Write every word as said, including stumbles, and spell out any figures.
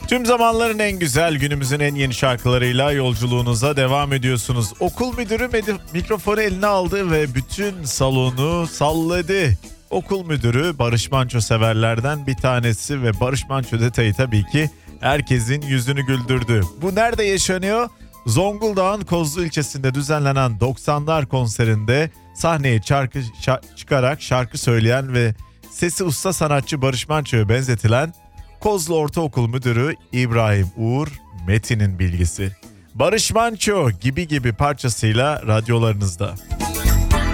Tüm zamanların en güzel, günümüzün en yeni şarkılarıyla yolculuğunuza devam ediyorsunuz. Okul müdürü med- mikrofonu eline aldı ve bütün salonu salladı. Okul müdürü Barış Manço severlerden bir tanesi ve Barış Manço detayı tabii ki herkesin yüzünü güldürdü. Bu nerede yaşanıyor? Zonguldak'ın Kozlu ilçesinde düzenlenen doksanlar konserinde sahneye şarkı şa- çıkarak şarkı söyleyen ve sesi usta sanatçı Barış Manço'ya benzetilen Kozlu Ortaokul Müdürü İbrahim Uğur Metin'in bilgisi. Barış Manço gibi gibi parçasıyla radyolarınızda.